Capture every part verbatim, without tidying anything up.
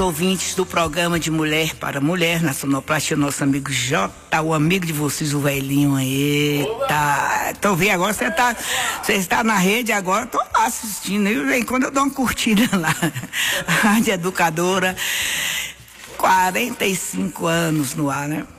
Ouvintes do programa de Mulher para Mulher, na sonoplastia, nosso amigo Jota, o amigo de vocês, o velhinho. Eita, então vem agora, você tá, você está na rede agora, tô lá assistindo, e vem quando eu dou uma curtida lá. Rádio Educadora, quarenta e cinco anos no ar, né?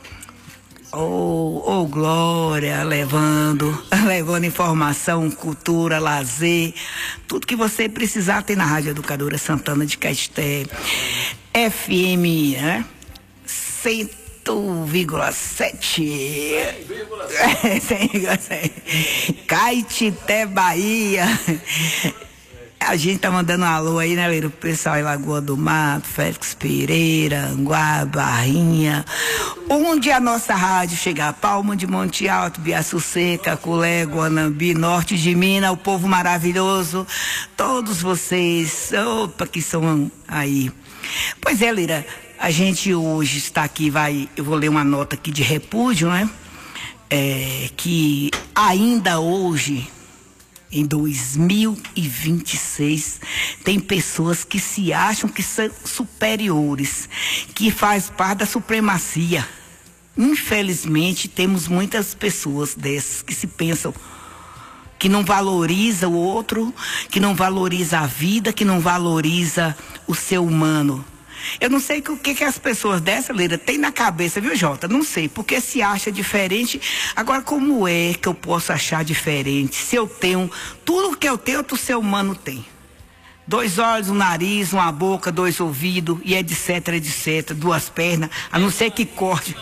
Ô, oh, oh, Glória, levando, levando informação, cultura, lazer, tudo que você precisar tem na Rádio Educadora Santana de Caeté, F M, né? cem vírgula sete. cem vírgula sete. Caetité, Bahia. A gente tá mandando um alô aí, né, Leiro? O pessoal em Lagoa do Mato, Félix Pereira, Anguá, Barrinha. Onde a nossa rádio chegar, Palma de Monte Alto, Biaçu Seca, Culé, Guanambi, Norte de Minas, o povo maravilhoso, todos vocês, opa, que são aí. Pois é, Lira, a gente hoje está aqui, vai, eu vou ler uma nota aqui de repúdio, né? É, que ainda hoje, em dois mil e vinte e seis, tem pessoas que se acham que são superiores, que faz parte da supremacia. Infelizmente, temos muitas pessoas dessas que se pensam que não valoriza o outro, que não valoriza a vida, que não valoriza o ser humano. Eu não sei o que, que as pessoas dessa, Leira, têm na cabeça, viu, Jota? Não sei, porque se acha diferente. Agora, como é que eu posso achar diferente? Se eu tenho tudo que eu tenho, outro ser humano tem. Dois olhos, um nariz, uma boca, dois ouvidos, e etc, etc, duas pernas, a não ser que corte.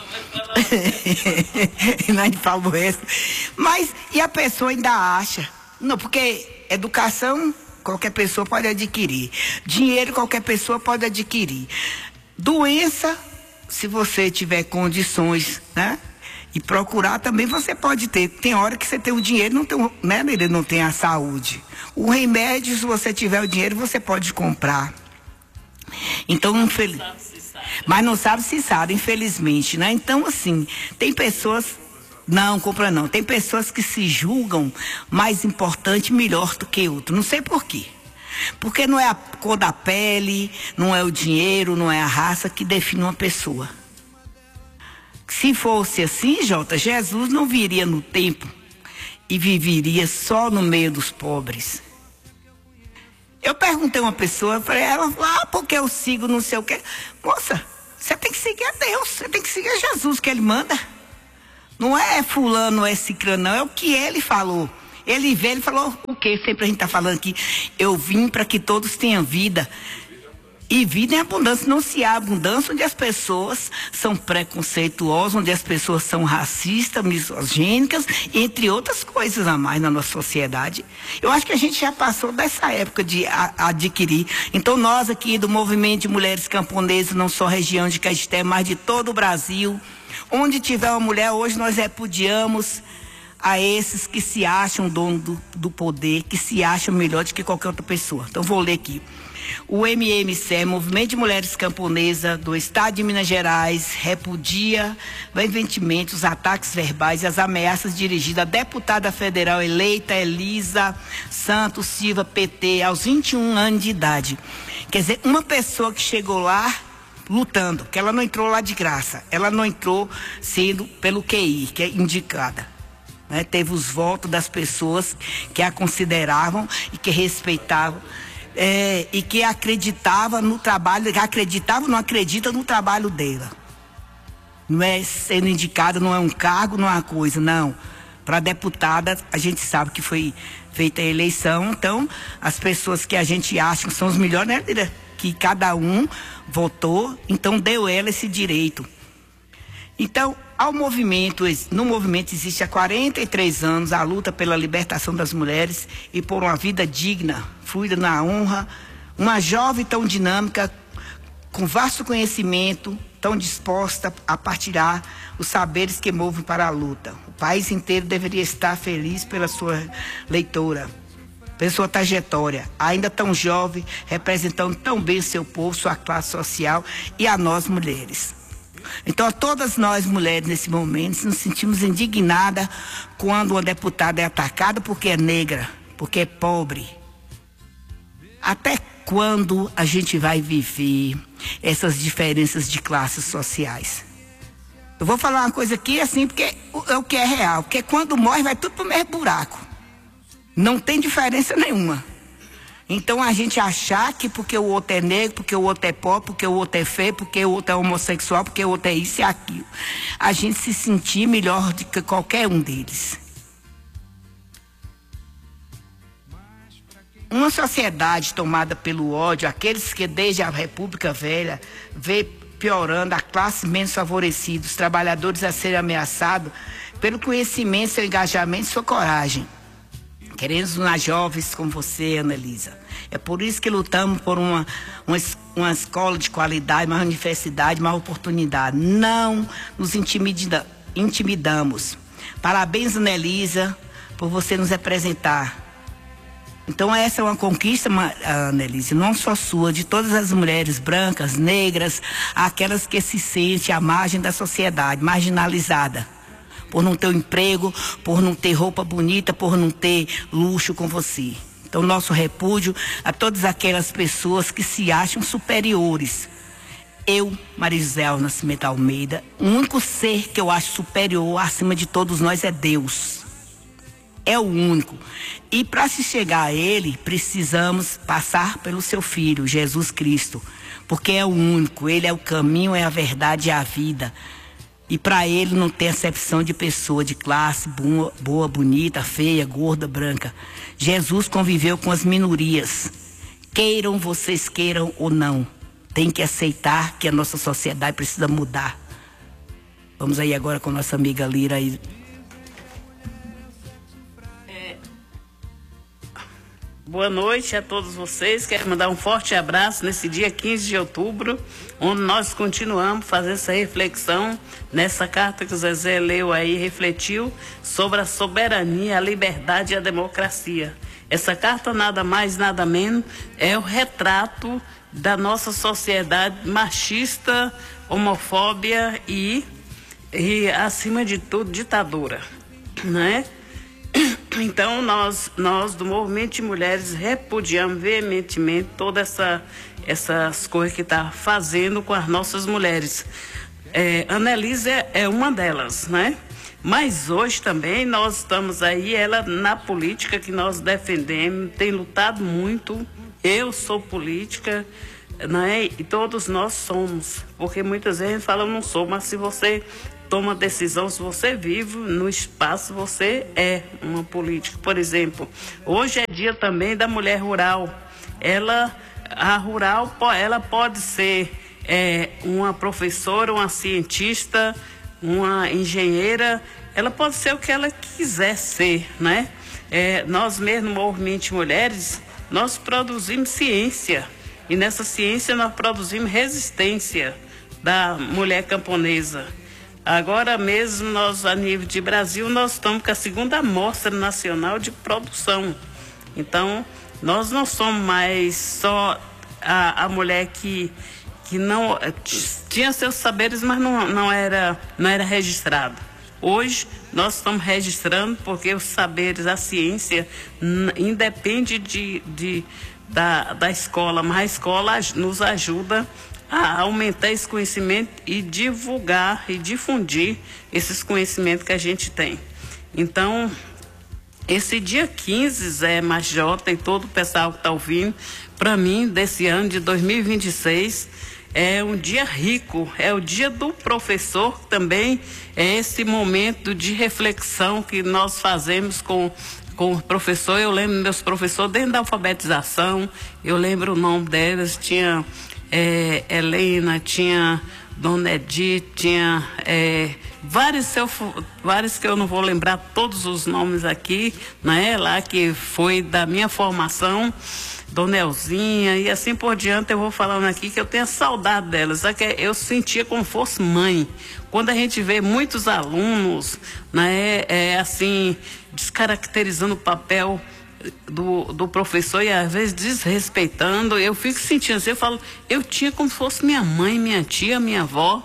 Não, a gente fala o resto. Mas, e a pessoa ainda acha? Não, porque educação qualquer pessoa pode adquirir. Dinheiro qualquer pessoa pode adquirir. Doença, se você tiver condições, né? E procurar também você pode ter. Tem hora que você tem o dinheiro, não tem, né? Ele não tem a saúde. O remédio, se você tiver o dinheiro, você pode comprar. Então, infeliz... mas não sabe se sabe, infelizmente, né? Então, assim, tem pessoas... Não, compra não. Tem pessoas que se julgam mais importante, melhor do que outro. Não sei por quê. Porque não é a cor da pele, não é o dinheiro, não é a raça que define uma pessoa. Se fosse assim, Jota, Jesus não viria no templo e viveria só no meio dos pobres. Eu perguntei a uma pessoa, falei, ela falou, ah, porque eu sigo não sei o quê. Moça, você tem que seguir a Deus, você tem que seguir a Jesus, que Ele manda. Não é fulano, não é ciclano, não. É o que ele falou. Ele veio, ele falou o quê? Sempre a gente está falando aqui. Eu vim para que todos tenham vida. E vida em abundância. Não se há abundância onde as pessoas são preconceituosas, onde as pessoas são racistas, misogênicas, entre outras coisas a mais na nossa sociedade. Eu acho que a gente já passou dessa época de a, adquirir. Então nós aqui do Movimento de Mulheres Camponesas, não só região de Caeté, mas de todo o Brasil, onde tiver uma mulher, hoje nós repudiamos a esses que se acham dono do, do poder, que se acham melhor do que qualquer outra pessoa. Então vou ler aqui. O M M C, Movimento de Mulheres Camponesas do Estado de Minas Gerais, repudia veementemente os ataques verbais e as ameaças dirigidas à deputada federal eleita Elisa Santos Silva, P T, aos vinte e um anos de idade. Quer dizer, uma pessoa que chegou lá lutando, que ela não entrou lá de graça, ela não entrou sendo pelo Q I, que é indicada. Né? Teve os votos das pessoas que a consideravam e que respeitavam. É, e que acreditava no trabalho, que acreditava não acredita no trabalho dela. Não é sendo indicado, não é um cargo, não é uma coisa, não. Para deputada, a gente sabe que foi feita a eleição, então as pessoas que a gente acha que são os melhores, né, que cada um votou, então deu ela esse direito. Então, ao movimento, no movimento existe há quarenta e três anos a luta pela libertação das mulheres e por uma vida digna, fluida na honra, uma jovem tão dinâmica, com vasto conhecimento, tão disposta a partilhar os saberes que movem para a luta. O país inteiro deveria estar feliz pela sua leitora, pela sua trajetória, ainda tão jovem, representando tão bem o seu povo, sua classe social e a nós mulheres. Então, a todas nós mulheres nesse momento nos sentimos indignadas quando uma deputada é atacada porque é negra, porque é pobre. Até quando a gente vai viver essas diferenças de classes sociais? Eu vou falar uma coisa aqui assim, porque é o que é real. Porque quando morre, vai tudo pro mesmo buraco. Não tem diferença nenhuma. Então a gente achar que porque o outro é negro, porque o outro é pobre, porque o outro é feio, porque o outro é homossexual, porque o outro é isso e aquilo, a gente se sentir melhor do que qualquer um deles. Uma sociedade tomada pelo ódio, aqueles que desde a República Velha vê piorando a classe menos favorecida, os trabalhadores a serem ameaçados pelo conhecimento, seu engajamento e sua coragem. Queremos nas jovens como você, Anelisa. É por isso que lutamos por uma, uma, uma escola de qualidade, uma universidade, uma oportunidade. Não nos intimida, intimidamos. Parabéns, Anelisa, por você nos representar. Então essa é uma conquista, Anelise, não só sua, de todas as mulheres brancas, negras, aquelas que se sentem à margem da sociedade, marginalizada, por não ter um emprego, por não ter roupa bonita, por não ter luxo com você. Então nosso repúdio a todas aquelas pessoas que se acham superiores. Eu, Marisel Nascimento Almeida, o único ser que eu acho superior acima de todos nós é Deus. É o único. E para se chegar a ele, precisamos passar pelo seu Filho, Jesus Cristo. Porque é o único, ele é o caminho, é a verdade e a vida. E para ele não tem acepção de pessoa, de classe, boa, boa, bonita, feia, gorda, branca. Jesus conviveu com as minorias. Queiram vocês queiram ou não. Tem que aceitar que a nossa sociedade precisa mudar. Vamos aí agora com nossa amiga Lira aí. Boa noite a todos vocês. Quero mandar um forte abraço nesse dia quinze de outubro, onde nós continuamos fazendo essa reflexão nessa carta que o Zezé leu aí, refletiu sobre a soberania, a liberdade e a democracia. Essa carta nada mais, nada menos é o retrato da nossa sociedade machista, homofóbica e, e acima de tudo, ditadura, né? Então, nós, nós do Movimento de Mulheres repudiamos veementemente todas essa, essas coisas que está fazendo com as nossas mulheres. É, Anelise é, é uma delas, né? Mas hoje também nós estamos aí, ela na política que nós defendemos, tem lutado muito. Eu sou política, né? E todos nós somos, porque muitas vezes a gente fala, eu não sou, mas se você toma decisão, se você vive no espaço, você é uma política. Por exemplo, hoje é dia também da mulher rural. Ela, a rural, ela pode ser é, uma professora, uma cientista, uma engenheira, ela pode ser o que ela quiser ser, né? É, nós mesmo, Movimento de Mulheres, nós produzimos ciência, e nessa ciência nós produzimos resistência da mulher camponesa. Agora mesmo, nós, a nível de Brasil, nós estamos com a segunda Mostra Nacional de Produção. Então, nós não somos mais só a, a mulher que, que não tinha seus saberes, mas não, não, era, não era registrado. Hoje, nós estamos registrando porque os saberes, a ciência, independe de, de, da, da escola, mas a escola nos ajuda a aumentar esse conhecimento e divulgar e difundir esses conhecimentos que a gente tem. Então, esse dia quinze, Zé, Majota e todo o pessoal que está ouvindo, para mim, desse ano de dois mil e vinte e seis, é um dia rico, é o dia do professor também, é esse momento de reflexão que nós fazemos com com o professor. Eu lembro meus professores dentro da alfabetização, eu lembro o nome delas, tinha É, Helena, tinha Dona Edith, tinha é, vários, seu, vários que eu não vou lembrar todos os nomes aqui, né? Lá que foi da minha formação, Dona Elzinha e assim por diante. Eu vou falando aqui que eu tenho saudade delas, é que eu sentia como fosse mãe. Quando a gente vê muitos alunos, né, é, assim, descaracterizando o papel Do, do professor e às vezes desrespeitando, eu fico sentindo assim, eu falo, eu tinha como se fosse minha mãe, minha tia, minha avó,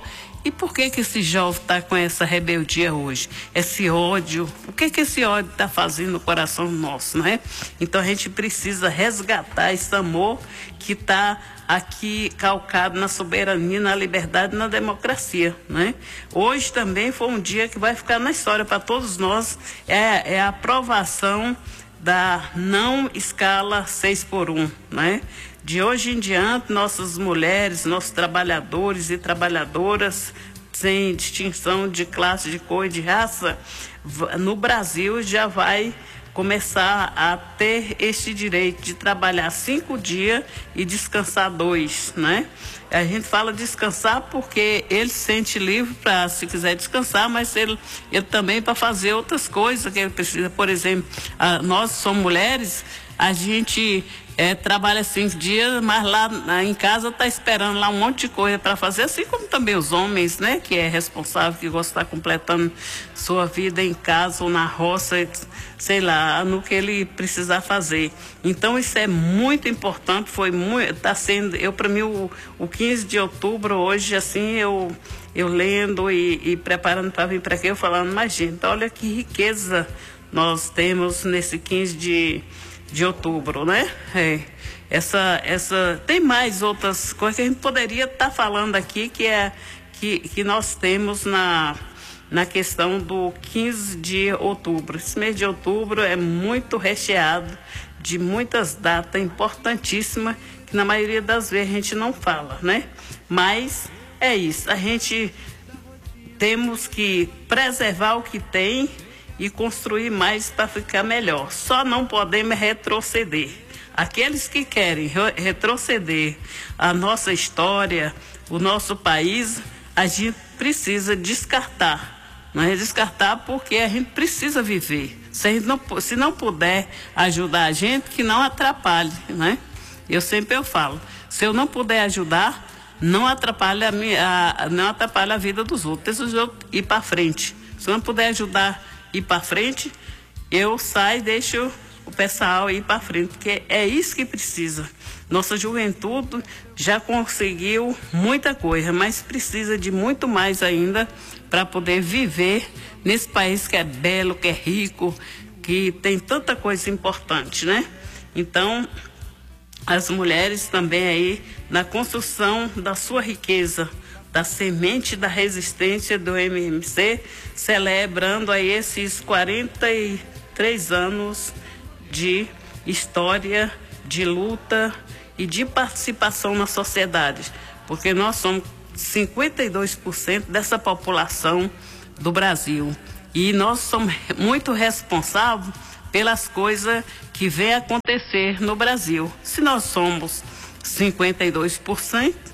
E por que que esse jovem está com essa rebeldia hoje? Esse ódio, o que que esse ódio está fazendo no coração nosso, né? Então a gente precisa resgatar esse amor que está aqui calcado na soberania, na liberdade e na democracia, né? Hoje também foi um dia que vai ficar na história para todos nós, é, é a aprovação da não escala seis por um, né? De hoje em diante, nossas mulheres, nossos trabalhadores e trabalhadoras, sem distinção de classe, de cor e de raça, no Brasil já vai começar a ter este direito de trabalhar cinco dias e descansar dois, né? A gente fala descansar porque ele se sente livre para, se quiser descansar, mas ele, ele também para fazer outras coisas que ele precisa. Por exemplo, a, nós somos mulheres, a gente é, trabalha cinco dias, mas lá em casa está esperando lá um monte de coisa para fazer, assim como também os homens, né? Que é responsável, que gosta de estar completando sua vida em casa ou na roça, sei lá, no que ele precisar fazer. Então isso é muito importante, foi muito, está sendo, eu para mim o, o quinze de outubro hoje, assim, eu, eu lendo e, e preparando para vir para aqui, eu falando, mas gente, olha que riqueza nós temos nesse quinze de de outubro, né? É, essa, essa, tem mais outras coisas que a gente poderia estar tá falando aqui, que é que, que nós temos na, na questão do quinze de outubro. Esse mês de outubro é muito recheado de muitas datas importantíssimas, que na maioria das vezes a gente não fala, né? Mas é isso, a gente temos que preservar o que tem e construir mais para ficar melhor. Só não podemos retroceder. Aqueles que querem re retroceder a nossa história, o nosso país, a gente precisa descartar. Não é descartar porque a gente precisa viver. Se, a gente não, se não puder ajudar a gente, que não atrapalhe, né? Eu sempre eu falo, se eu não puder ajudar, não atrapalhe a, minha, a, não atrapalhe a vida dos outros. Deixa os outros ir para frente. Se eu não puder ajudar ir para frente, eu saio e deixo o pessoal ir para frente, porque é isso que precisa. Nossa juventude já conseguiu muita coisa, mas precisa de muito mais ainda para poder viver nesse país que é belo, que é rico, que tem tanta coisa importante, né? Então, as mulheres também aí na construção da sua riqueza, da semente da resistência do M M C, celebrando aí esses quarenta e três anos de história, de luta e de participação na sociedade, porque nós somos cinquenta e dois por cento dessa população do Brasil e nós somos muito responsáveis pelas coisas que vêm acontecer no Brasil. Se nós somos cinquenta e dois por cento,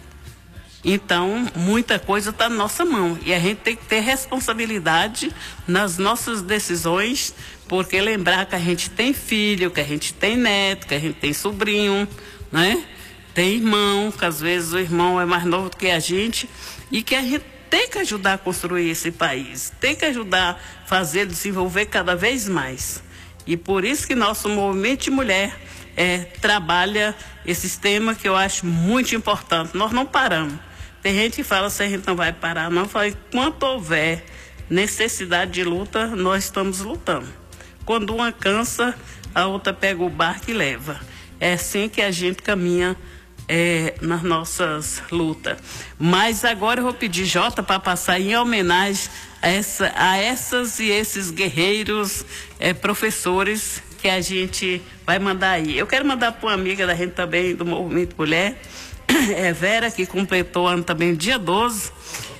então, muita coisa está na nossa mão e a gente tem que ter responsabilidade nas nossas decisões, porque lembrar que a gente tem filho, que a gente tem neto, que a gente tem sobrinho, né? Tem irmão, que às vezes o irmão é mais novo do que a gente e que a gente tem que ajudar a construir esse país, tem que ajudar a fazer, desenvolver cada vez mais. E por isso que nosso movimento de mulher é, trabalha esse tema que eu acho muito importante. Nós não paramos. Tem gente que fala se a gente não vai parar, não. Eu falo, enquanto houver necessidade de luta, nós estamos lutando. Quando uma cansa, a outra pega o barco e leva. É assim que a gente caminha é, nas nossas lutas. Mas agora eu vou pedir Jota para passar em homenagem a, essa, a essas e esses guerreiros, é, professores que a gente vai mandar aí. Eu quero mandar para uma amiga da gente também, do Movimento Mulher, é Vera, que completou ano também dia doze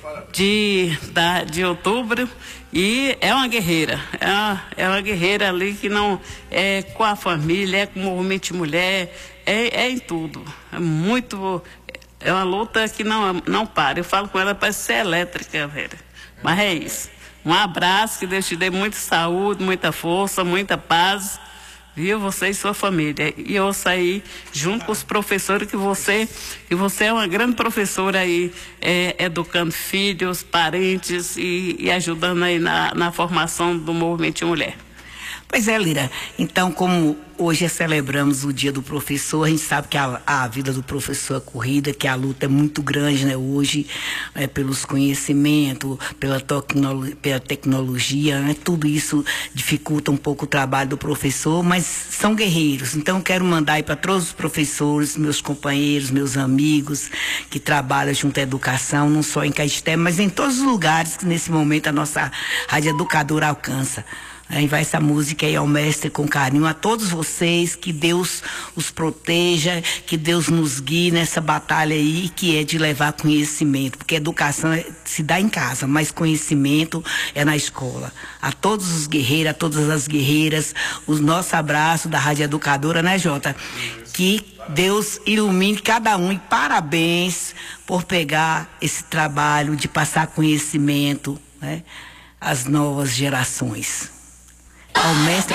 de, da, de outubro, e é uma guerreira, é uma, é uma guerreira ali que não é com a família, é com o movimento de mulher, é, é em tudo, é muito, é uma luta que não, não para. Eu falo com ela, parece ser elétrica, Vera, mas é isso. Um abraço, que Deus te dê muita saúde, muita força, muita paz, viu? Você e sua família. E eu saí junto com os professores, que você, que você é uma grande professora aí, é, educando filhos, parentes e, e ajudando aí na, na formação do movimento de mulher. Pois é, Lira. Então, como hoje celebramos o dia do professor. A gente sabe que a, a vida do professor é corrida, que a luta é muito grande, né, hoje, é, pelos conhecimentos, pela, tecnolo pela tecnologia, né, tudo isso dificulta um pouco o trabalho do professor, mas são guerreiros. Então quero mandar aí para todos os professores, meus companheiros, meus amigos que trabalham junto à educação, não só em Caetité, mas em todos os lugares que nesse momento a nossa Rádio Educadora alcança. Aí vai essa música aí ao mestre com carinho, a todos vocês, que Deus os proteja, que Deus nos guie nessa batalha aí, que é de levar conhecimento, porque educação se dá em casa, mas conhecimento é na escola. A todos os guerreiros, a todas as guerreiras, o nosso abraço da Rádio Educadora, né, Jota? Que Deus ilumine cada um e parabéns por pegar esse trabalho de passar conhecimento, né, às novas gerações. Ao mestre